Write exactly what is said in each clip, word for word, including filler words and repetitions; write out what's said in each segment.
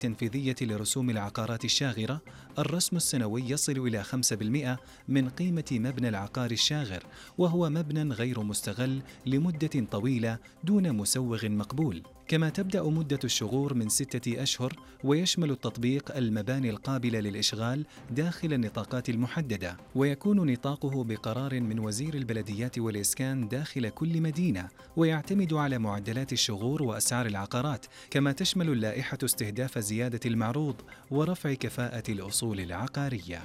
التنفيذية لرسوم العقارات الشاغرة، الرسم السنوي يصل إلى خمسة بالمئة من قيمة مبنى العقار الشاغر، وهو مبنى غير مستغل لمدة طويلة دون مسوغ مقبول. كما تبدأ مدة الشغور من ستة أشهر، ويشمل التطبيق المباني القابلة للإشغال داخل النطاقات المحددة، ويكون نطاقه بقرار من وزير البلديات والإسكان داخل كل مدينة، ويعتمد على معدلات الشغور وأسعار العقارات. كما تشمل اللائحة استهداف زيادة المعروض ورفع كفاءة الأصول العقارية.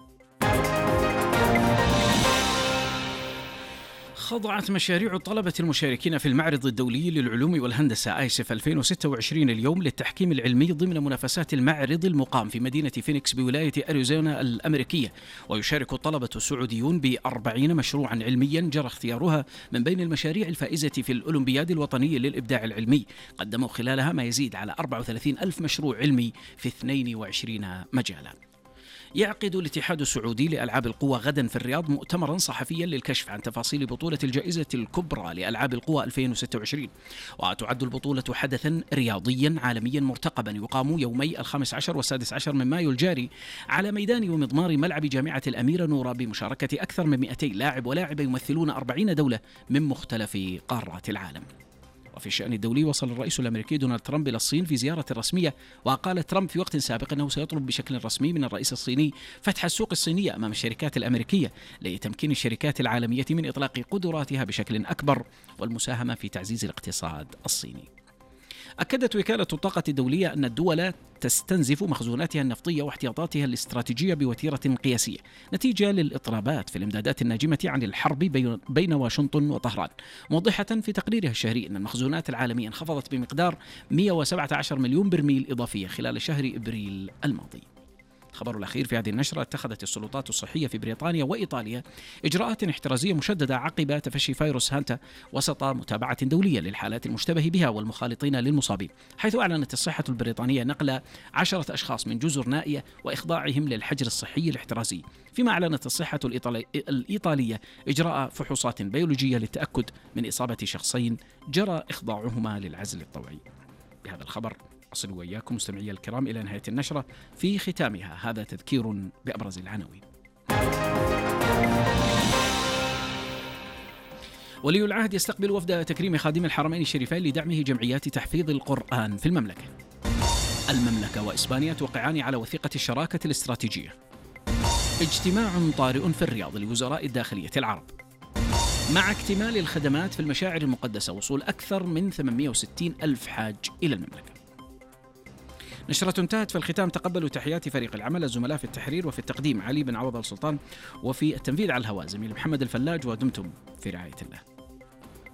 خضعت مشاريع الطلبة المشاركين في المعرض الدولي للعلوم والهندسة آيسف ألفين وستة وعشرين اليوم للتحكيم العلمي ضمن منافسات المعرض المقام في مدينة فينيكس بولاية أريزونا الأمريكية. ويشارك الطلبة السعوديون بأربعين مشروعا علميا جرى اختيارها من بين المشاريع الفائزة في الأولمبياد الوطني للإبداع العلمي، قدموا خلالها ما يزيد على أربعة وثلاثين ألف مشروع علمي في اثنين وعشرين مجالا. يعقد الاتحاد السعودي لألعاب القوى غدا في الرياض مؤتمرا صحفيا للكشف عن تفاصيل بطولة الجائزة الكبرى لألعاب القوى ألفين وستة وعشرين. وتعد البطولة حدثا رياضيا عالميا مرتقبا يقام يومي الخامس عشر والسادس عشر من مايو الجاري على ميدان ومضمار ملعب جامعة الأميرة نورة، بمشاركة أكثر من مئتي لاعب ولاعبة يمثلون أربعين دولة من مختلف قارات العالم. وفي الشأن الدولي، وصل الرئيس الأمريكي دونالد ترامب إلى الصين في زيارة رسمية، وقال ترامب في وقت سابق أنه سيطلب بشكل رسمي من الرئيس الصيني فتح السوق الصينية أمام الشركات الأمريكية لتمكين الشركات العالمية من إطلاق قدراتها بشكل أكبر والمساهمة في تعزيز الاقتصاد الصيني. أكدت وكالة الطاقة الدولية أن الدول تستنزف مخزوناتها النفطية واحتياطاتها الاستراتيجية بوتيرة قياسية نتيجة للاضطرابات في الإمدادات الناجمة عن الحرب بين واشنطن وطهران، موضحة في تقريرها الشهري أن المخزونات العالمية انخفضت بمقدار مئة وسبعة عشر مليون برميل إضافية خلال شهر إبريل الماضي. الخبر الأخير في هذه النشرة: اتخذت السلطات الصحية في بريطانيا وإيطاليا إجراءات احترازية مشددة عقب تفشي فيروس هانتا، وسط متابعة دولية للحالات المشتبه بها والمخالطين للمصابين، حيث أعلنت الصحة البريطانية نقل عشرة أشخاص من جزر نائية وإخضاعهم للحجر الصحي الاحترازي، فيما أعلنت الصحة الإيطالي... الإيطالية إجراء فحوصات بيولوجية للتأكد من إصابة شخصين جرى إخضاعهما للعزل الطوعي. بهذا الخبر أصل وإياكم مستمعي الكرام إلى نهاية النشرة. في ختامها هذا تذكير بأبرز العناوين. ولي العهد يستقبل وفد تكريم خادم الحرمين الشريفين لدعمه جمعيات تحفيظ القرآن في المملكة. المملكة وإسبانيا توقعان على وثيقة الشراكة الاستراتيجية. اجتماع طارئ في الرياض لوزراء الداخلية العرب. مع اكتمال الخدمات في المشاعر المقدسة، وصول أكثر من ثمانمئة وستين ألف حاج إلى المملكة. نشرة انتهت. في الختام تقبلوا تحيات فريق العمل، الزملاء في التحرير وفي التقديم علي بن عوض السلطان، وفي التنفيذ على الهواء زميل محمد الفلاج، ودمتم في رعاية الله.